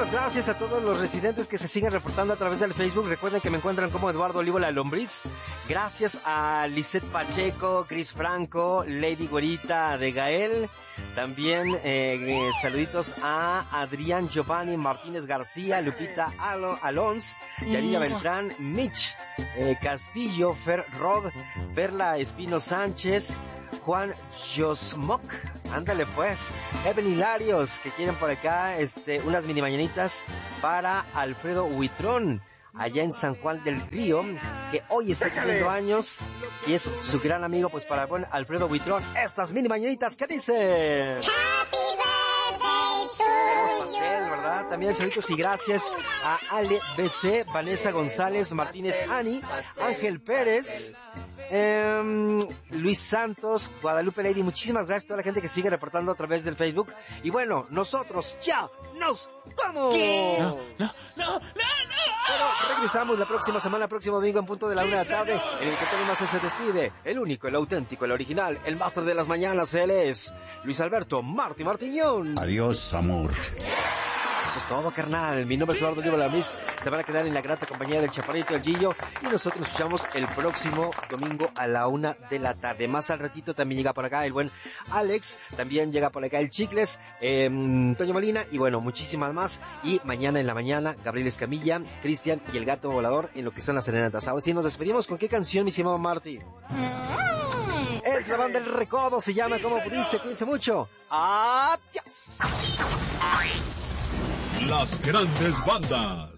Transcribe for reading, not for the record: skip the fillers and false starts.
muchísimas gracias a todos los residentes que se siguen reportando a través del Facebook. Recuerden que me encuentran como Eduardo Olivo La Lombriz. Gracias a Lisette Pacheco, Cris Franco, Lady Güerita de Gael. También saluditos a Adrián Giovanni Martínez García, Lupita Alons, Yarina Beltrán, Mitch Castillo, Fer Rod, Perla Espino Sánchez, Juan Josmoc, ándale pues, Evelyn Hilarios, que quieren por acá unas mini mañanitas para Alfredo Huitrón, allá en San Juan del Río, que hoy está cumpliendo años y es su gran amigo, pues para el buen Alfredo Huitrón, estas mini mañanitas, ¿qué dice? Happy birthday to you. ¿Verdad? También saludos y gracias a Ale BC, Vanessa González, Martínez Ani, Ángel Pérez, Luis Santos, Guadalupe Lady. Muchísimas gracias a toda la gente que sigue reportando a través del Facebook. Y bueno, nosotros ya nos vamos. No. Pero regresamos la próxima semana, próximo domingo en punto de la 1 de la tarde, en el que Tony Master se despide. El único, el auténtico, el original, el máster de las mañanas, él es Luis Alberto Martillón. Adiós, amor. Eso es todo, carnal. Mi nombre es Eduardo Olivo La Lombriz. Se van a quedar en la grata compañía del Chaparrito y el Gillo. Y nosotros nos escuchamos el próximo domingo a la 1 de la tarde. Más al ratito también llega por acá el buen Alex. También llega por acá el Chicles, Toño Molina. Y bueno, muchísimas más. Y mañana en la mañana, Gabriel Escamilla, Cristian y el Gato Volador en lo que son las serenatas. Ahora sí, nos despedimos. ¿Con qué canción, mi estimado Marty? Es la banda del Recodo. Se llama Como Pudiste. Cuídense mucho. Adiós. Las grandes bandas.